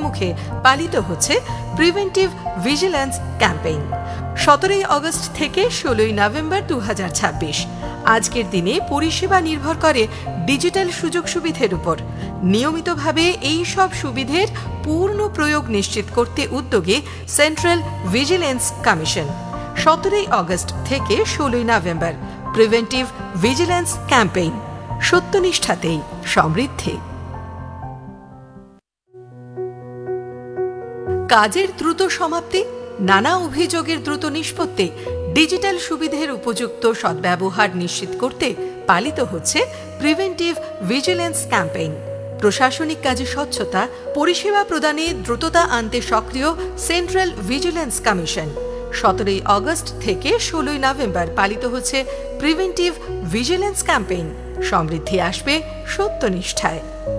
মুখে পালিত হচ্ছে প্রিভেন্টিভ ভিজিল্যান্স ক্যাম্পেইন। 17 আগস্ট থেকে 16 নভেম্বর 2026। আজকের দিনে পরিষেবা নির্ভর করে ডিজিটাল সুযোগ সুবিধের উপর। নিয়মিতভাবে এই সব সুবিধের পূর্ণ প্রয়োগ নিশ্চিত করতে উদ্যোগী সেন্ট্রাল ভিজিল্যান্স কমিশন। 17 আগস্ট থেকে 16 নভেম্বর প্রিভেন্টিভ ভিজিল্যান্স ক্যাম্পেইন। সত্যনিষ্ঠাতেই সমৃদ্ধি। কাজের দ্রুত সমাপ্তি, নানা অভিযোগের দ্রুত নিষ্পত্তি, ডিজিটাল সুবিধের উপযুক্ত সদ্ব্যবহার নিশ্চিত করতে পালিত হচ্ছে প্রিভেন্টিভ ভিজিল্যান্স ক্যাম্পেইন। প্রশাসনিক কাজে স্বচ্ছতা, পরিষেবা প্রদানে দ্রুততা আনতে সক্রিয় সেন্ট্রাল ভিজিল্যান্স কমিশন। 17 আগস্ট থেকে 16 নভেম্বর পালিত হচ্ছে প্রিভেন্টিভ ভিজিল্যান্স ক্যাম্পেইন। সমৃদ্ধি আসবে সত্যনিষ্ঠায়।